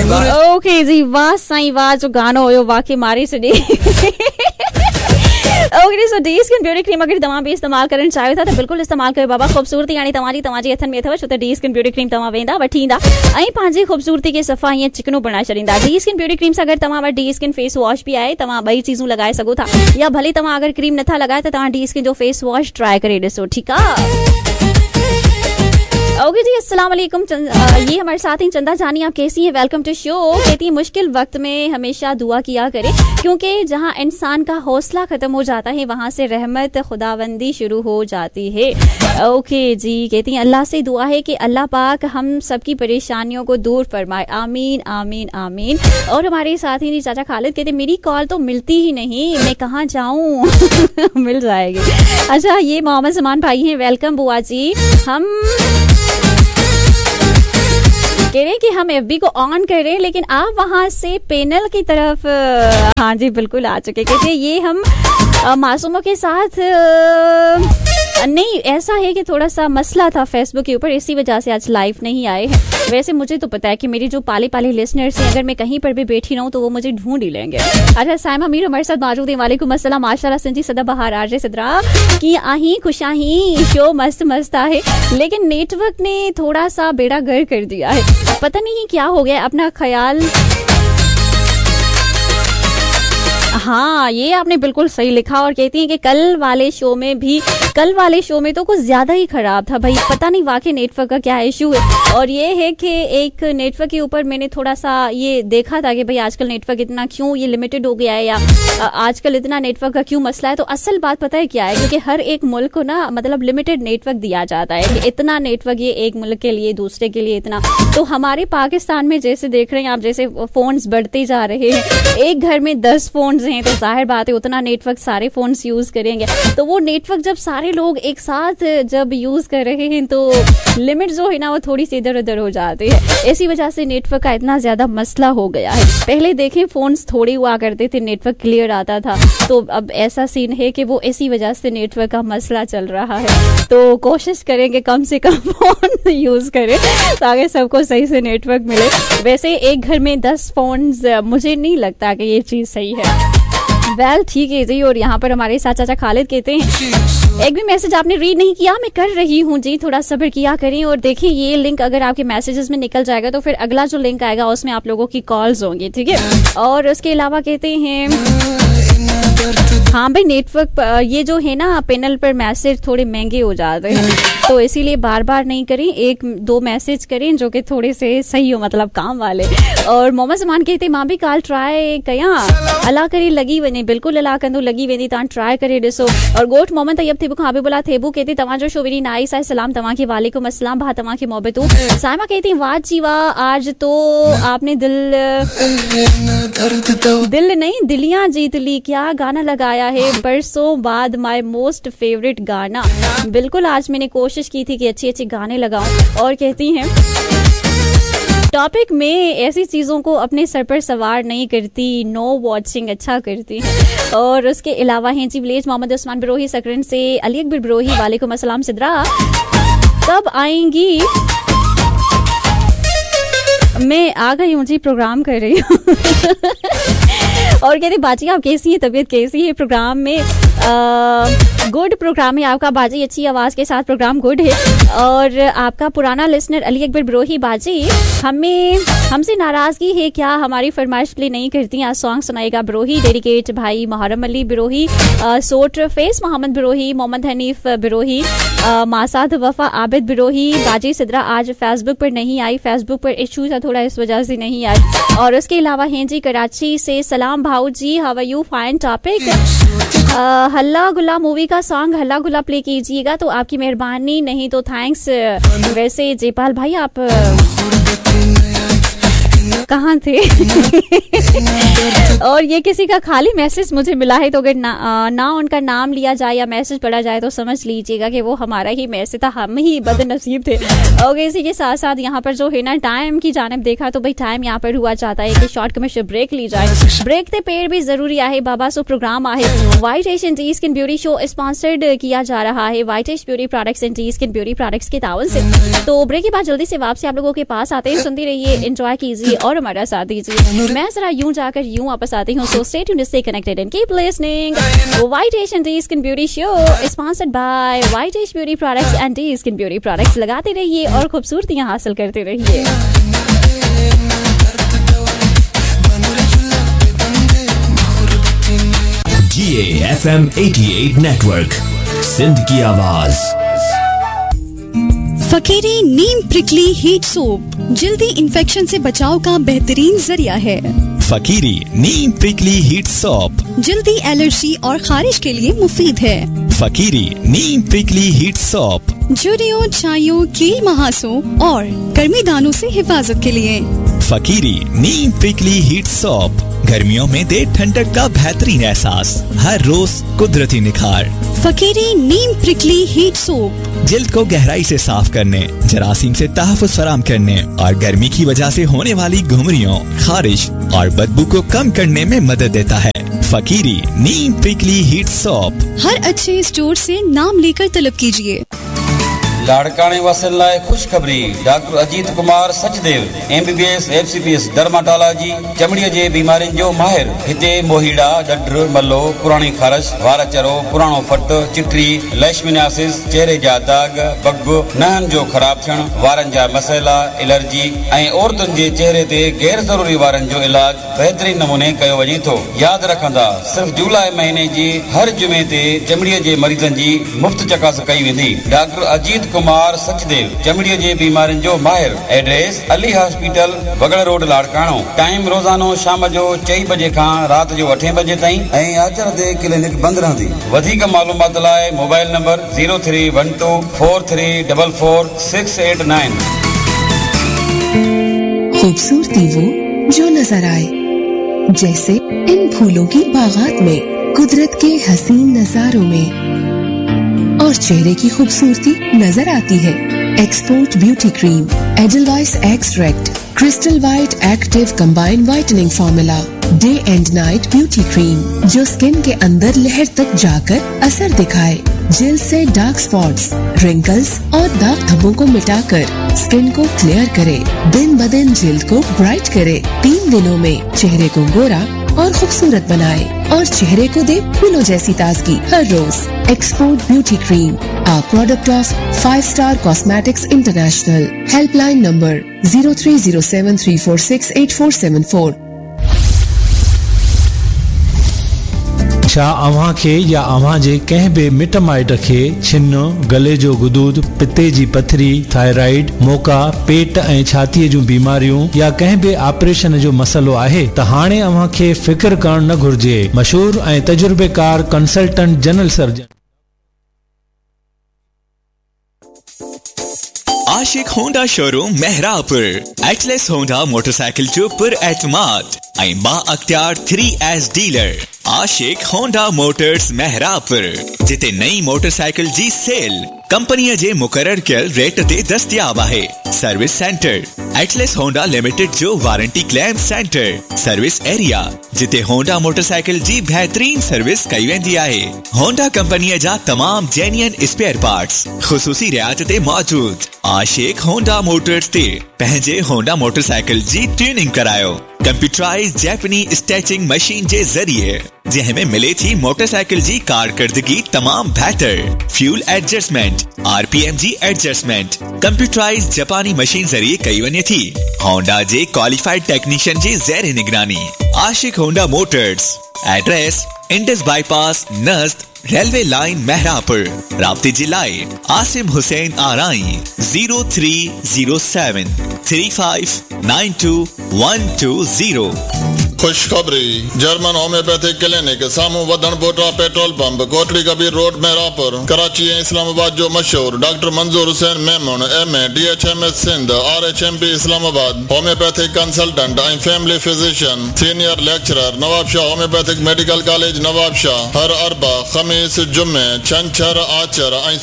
Okay जी, वाह साईं वाह, जो गानो हुयो वाकई मारी छॾी। ओके, सो डी स्किन ब्यूटी क्रीम अगर तव्हां बि इस्तेमाल करणु चाहियो था त बिल्कुलु इस्तेमाल कयो बाबा। ख़ूबसूरती हाणे तव्हांजी हथनि में अथव, छो त डी स्किन ब्यूटी क्रीम तव्हां वेंदा वठी ईंदा ऐं पंहिंजी ख़ूबसूरती खे सफ़ा ईअं चिकनो बणाए छॾींदा। डी स्किन ब्यूटी क्रीम सां गॾु तव्हां वटि डी स्किन फेस वॉश बि आहे, तव्हां ॿई चीज़ूं लॻाए सघो था, या भले तव्हां अगरि क्रीम नथा लॻाए त तव्हां डी स्किन जो फेस वॉश ट्राई करे ॾिसो, ठीकु आहे। ओके जी, अस्सलाम वालेकुम। ये हमारे साथ ही चंदा जानी, आप कैसी हैं? Welcome to show. कहती है मुश्किल वक्त में हमेशा दुआ किया करें, क्योंकि जहां इंसान का हौसला खत्म हो जाता है वहां से रहमत खुदावंदी शुरू हो जाती है। ओके जी, कहती हैं अल्लाह से दुआ है कि अल्लाह पाक हम सबकी परेशानियों को दूर फरमाए, आमीन आमीन आमीन। और हमारे साथ ही चाचा खालिद कहते मेरी कॉल तो मिलती ही नहीं, मैं कहाँ जाऊँ? मिल जाएगी। अच्छा, ये मोहम्मद समान भाई हैं, वेलकम बुआ जी। हम कह रहे हैं कि हम एफबी को ऑन कर रहे हैं, लेकिन आप वहां से पैनल की तरफ, हाँ जी बिल्कुल आ चुके। कहते हैं ये हम मासूमों के साथ नहीं, ऐसा है कि थोड़ा सा मसला था फेसबुक के ऊपर, इसी वजह से आज लाइव नहीं आए हैं। वैसे मुझे तो पता है कि मेरी जो पाले पाले लिसनर्स हैं, अगर मैं कहीं पर भी बैठी रहूं तो वो मुझे ढूंढ ही लेंगे। अच्छा, साइमा मीर हमारे साथ मौजूद है, वालेकुम अस्सलाम। माशाल्लाह संजी सदा बहार आरजे सदरा की आही खुशाही, शो मस्त मस्त है, लेकिन नेटवर्क ने थोड़ा सा बेड़ा गर्क कर दिया है, पता नहीं क्या हो गया। अपना ख्याल, हाँ ये आपने बिल्कुल सही लिखा। और कहती हैं कि कल वाले शो में तो कुछ ज्यादा ही खराब था भाई, पता नहीं वाकई नेटवर्क का क्या इशू है। और ये है कि एक नेटवर्क के ऊपर मैंने थोड़ा सा ये देखा था कि भाई आजकल नेटवर्क इतना क्यों ये लिमिटेड हो गया है, या आजकल इतना नेटवर्क का क्यों मसला है। तो असल बात पता है क्या है, क्योंकि हर एक मुल्क को ना मतलब लिमिटेड नेटवर्क दिया जाता है कि इतना नेटवर्क ये एक मुल्क के लिए, दूसरे के लिए इतना। तो हमारे पाकिस्तान में जैसे देख रहे हैं आप, जैसे फोन्स बढ़ते जा रहे हैं, एक घर में 10 फोन्स हैं, तो जाहिर बात है उतना नेटवर्क सारे फोन्स यूज करेंगे। तो वो नेटवर्क जब सारे लोग एक साथ जब यूज कर रहे हैं तो लिमिट जो है ना वो थोड़ी सी इधर उधर हो जाती है। इसी वजह से नेटवर्क का इतना ज्यादा मसला हो गया है। पहले देखें फोन्स थोड़े हुआ करते थे, नेटवर्क क्लियर आता था, तो अब ऐसा सीन है कि वो इसी वजह से नेटवर्क का मसला चल रहा है। तो कोशिश करेंगे कम से कम फोन यूज करें ताकि सबको सही से नेटवर्क मिले। वैसे एक घर में 10 फोन्स मुझे नहीं लगता कि ये चीज सही है। वेल ठीक है जी। और यहाँ पर हमारे साथ चाचा खालिद कहते हैं एक भी मैसेज आपने रीड नहीं किया, मैं कर रही हूँ जी, थोड़ा सब्र किया करें। और देखिए ये लिंक अगर आपके मैसेजेस में निकल जाएगा तो फिर अगला जो लिंक आएगा उसमें आप लोगों की कॉल्स होंगी, ठीक है। और उसके अलावा कहते हैं हाँ भाई नेटवर्क ये जो है ना पैनल पर मैसेज थोड़े महंगे हो जाते हैं, तो इसीलिए बार बार नहीं करें, 1-2 मैसेज करें जो कि थोड़े से सही हो, मतलब काम वाले। और मोहम्मद समान कहते मां भी काल ट्राई कया अला करे लगी वने, बिल्कुल अला कंदो लगी वेंदी, तां ट्राई करे ॾिसो। और गोठ मोहम्मद तैयब थेबू खां बोला थेबू कहते तव्हांजो शो वेरी नाइस आहे, सलाम तव्हां के, वालेकुम अस्सलाम भा तव्हां के मोहब्बतूं। साइमा कहती वाह जी वाह, आज तो आपने दिल नहीं दिलियां जीत ली, क्या गाना लगाया है, बरसों बाद माय मोस्ट फेवरेट गाना। बिल्कुल आज मैंने कोशिश की थी कि अच्छे अच्छे गाने लगाऊं। और कहती हैं टॉपिक में ऐसी चीजों को अपने सर पर सवार नहीं करती, नो वॉचिंग अच्छा करती हैं। और उसके अलावा हैं जी विलेज मोहम्मद उस्मान बिरोही सकरन से, अली अकबर बिरोही वालेकुम अस्सलाम सिद्रा, कब आएंगी? मैं आ गई हूँ जी, प्रोग्राम कर रही हूँ। और कहते बाजी आप कैसी हैं, तबीयत कैसी है? प्रोग्राम में गुड प्रोग्राम है आपका बाजी, अच्छी आवाज के साथ प्रोग्राम गुड है। और आपका पुराना लिसनर अली अकबर बिरोही बाजी हमसे नाराजगी है क्या, हमारी फरमाइश प्ले नहीं करती, आज सॉन्ग सुनाएगा बिरोही। डेडिकेट भाई मुहर्रम अली बिरोही, सोट फेस मोहम्मद बिरोही, मोहम्मद हनीफ बिरोही, मासाद वफा आबिद बिरोही। बाजी सिद्रा आज फेसबुक पर नहीं आई, फेसबुक पर इशू था थोड़ा, इस वजह से नहीं आई। और उसके अलावा हैं जी कराची से, सलाम भाऊ जी, how are you, fine. Topic हल्ला गुल्ला मूवी का सॉन्ग हल्ला गुल्ला प्ले कीजिएगा तो आपकी मेहरबानी, नहीं तो थैंक्स। वैसे जयपाल भाई आप कहाँ थे? और ये किसी का खाली मैसेज मुझे मिला है, तो अगर ना उनका नाम लिया जाए या मैसेज पढ़ा जाए तो समझ लीजिएगा कि वो हमारा ही मैसेज था, हम ही बदनसीब थे। और इसी के साथ साथ यहाँ पर जो है ना टाइम की जानिब देखा तो भाई टाइम यहाँ पर हुआ चाहता है कि शॉर्ट कमर्शियल ब्रेक ली जाए। ब्रेक ते पेड़ भी जरूरी है बाबा, सो प्रोग्राम है white ash and T skin beauty show sponsored किया जा रहा है white ash beauty products and T skin beauty products के तावन से। तो ब्रेक के बाद जल्दी से वापसी आप लोगों के पास आते हैं, सुनती रहिए, एंजॉय कीजिए। और हमारा साथ दीजिए। मैं जरा यूं जाकर यूं वापस आती हूँ। So stay tuned, stay connected and keep listening. White Age and D-Skin Beauty Show is sponsored by White Age Beauty Products and D-Skin Beauty Products। लगाते रहिए और खूबसूरतियां हासिल करते रहिए। GAFM 88 नेटवर्क, सिंध की आवाज। फकीरी नीम प्रिकली हीट सोप जल्दी इन्फेक्शन से बचाव का बेहतरीन जरिया है। फकीरी नीम प्रिकली हीट सोप जल्दी एलर्जी और खारिश के लिए मुफीद है। फकीरी नीम प्रिकली हीट सोप जुड़ियों, छाइयों, कील महासों और गर्मी दानों से हिफाजत के लिए। फकीरी नीम प्रिकली हीट सोप गर्मियों में दे ठंडक का बेहतरीन एहसास, हर रोज कुदरती निखार। फकीरी नीम प्रिकली हीट सोप जिल्द को गहराई से साफ करने, जरासीम से तहफ़्फ़ुज़ फराहम करने और गर्मी की वजह से होने वाली घुमरियों, खारिश और बदबू को कम करने में मदद देता है। फकीरी नीम प्रिकली हीट सोप हर अच्छे स्टोर से नाम लेकर तलब कीजिए। लाड़काने वासन लाए खुशखबरी। Doctor Ajit Kumar Sachdev MBBS FCPS dermatology चमड़ीअ जे बीमारियुनि जो माहिर। हिते मोहीड़ा, ॾढ, मलो, पुराणी ख़ारिश, वार चरो, पुराणो फट, चिटरी, लेशमिनासिस, चेहरे जा दाग, बग, नहनि जो ख़राब थियण, वारनि जा मसइला, एलर्जी ऐं औरतुनि जे चेहरे ते गैर ज़रूरी वारनि जो इलाज बहितरीन नमूने कयो वञे थो। यादि रखंदा, सिर्फ़ जुलाई महीने जी हर जुमे ते चमड़ीअ जे मरीज़नि जी मुफ़्त चकास कई वेंदी। डॉक्टर अजीत कुमार सचदेव चमड़ीअ जे बीमारियुनि जो माहिर। एड्रेस अली हॉस्पिटल, बगड़ रोड, लाड़काणो। टाइम रोज़ानो शाम जो 4 बजे खां रात जो 8 बजे ताईं ऐं आचर ते क्लिनिक बंदि रहंदी। वधीक मालूमात लाइ मोबाइल नंबर 0312444689। खूबसूरती वो जो नजर आए, जैसे इन फूलों की बागात में, कुदरत के हसीन नजारों में, और चेहरे की खूबसूरती नजर आती है। Export beauty cream, Edelweiss extract, crystal white active combined whitening formula, day and night beauty cream जो स्किन के अंदर लहर तक जाकर असर दिखाए, जिल्द से डार्क स्पॉट्स, रिंकल्स और दाग धब्बों को मिटाकर स्किन को क्लियर करे, दिन ब दिन जिल्द को ब्राइट करे, 3 दिनों में चेहरे को गोरा और खूबसूरत बनाए और चेहरे को दे फूलों जैसी ताजगी हर रोज। Export beauty cream, uh product of 5 star cosmetics international. Helpline number 030734684474। छा अव्हां खे या अव्हां जे कंहिं बि मिट माइट खे छिन, गले जो गुदूद, पिते जी पथरी, थायराइड, मोका, पेट ऐं छातीअ जूं बीमारियूं या कंहिं बि ऑपरेशन जो मसइलो आहे त हाणे अव्हां खे फिक्र करणु न घुर्जे। मशहूर ऐं तजुर्बेकार कंसल्टेंट जनरल सर्जन आशिक Honda showroom Mehrabpur, Atlas Honda motorcycle जो पुर एतमाद ऐं बा अख्तियार 3S डीलर। आशिक होंडा मोटर्स मेहरापुर, जिते नई मोटरसाइकिल जी सेल कंपनीअ जे मुकर्रर कयल रेट ते दस्तयाब आहे। Service centre, Atlas Honda limited जो warranty claim centre, service area जिते होंडा मोटरसाइकिल जी बेहतरीन सर्विस कई वेंदी आहे। होंडा कंपनीअ जा तमाम जेन्युइन स्पेयर पार्ट्स ख़ुसूसी रियायत ते मौजूद। आशिक होंडा मोटर्स ते पंहिंजे होंडा मोटरसाइकिल जी ट्यूनिंग करायो कंप्यूटराइज जैपनी स्टैचिंग मशीन जे जरिए, जंहिंमें मिले थी मोटरसाइकिल जी कारकर्दगी तमाम बेहतर। फ्यूल एडजस्टमेंट, RPM जी एडजस्टमेंट कंप्यूटराइज जापानी मशीन जरिए कई वञे थी। होंडा जे क्वालिफाइड टेक्नीशियन जी ज़ेर निगरानी। आशिक Honda Motors, address Indus bypass नज़द railway line Mehrabpur. राब्ते जे लाइ आसिम हुसैन आराई 0307 3592 खुशखबरी, जर्मन होम्योपैथिक क्लिनिक सामू वधन बोटा petrol pump, Kotri Kabir road Mehrabpur, Karachi ऐं इस्लामाबाद जो मशहूर डॉक्टर मंजूर Hussain Memon MA DHMS Sindh RHMP Islamabad, homeopathic consultant ऐं family physician, senior lecturer, Nawabshah homeopathic medical college Nawabshah. हर अरबा, खमीस, जुम्मे, छंछर, आचर ऐं